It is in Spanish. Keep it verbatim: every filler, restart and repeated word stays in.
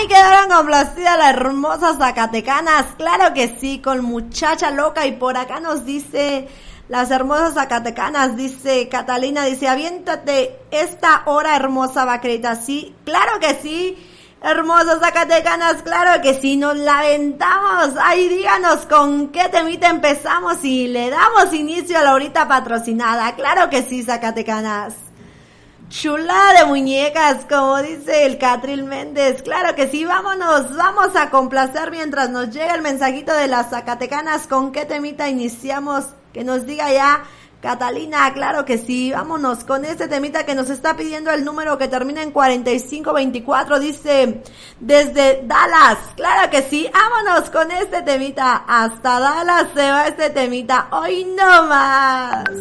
quedaron complacidas las hermosas zacatecanas, claro que sí, con Muchacha Loca. Y por acá nos dice las hermosas zacatecanas, dice Catalina, dice, aviéntate esta hora hermosa vaquerita. Sí, claro que sí, hermosas zacatecanas, claro que sí, nos la aventamos. Ay, díganos con qué temita empezamos y le damos inicio a la horita patrocinada. Claro que sí, zacatecanas. Chula de muñecas, como dice el Catril Méndez. Claro que sí, vámonos, vamos a complacer mientras nos llega el mensajito de las zacatecanas. ¿Con qué temita iniciamos? Que nos diga ya Catalina. Claro que sí, vámonos con este temita que nos está pidiendo el número que termina en cuarenta y cinco veinticuatro. Dice, desde Dallas. Claro que sí, vámonos con este temita. Hasta Dallas se va este temita. Hoy no más.